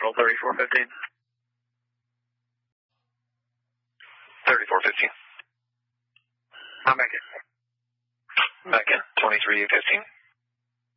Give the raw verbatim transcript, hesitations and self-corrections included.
Central, thirty-four fifteen. thirty-four fifteen. I'm back in. Back in, twenty-three fifteen.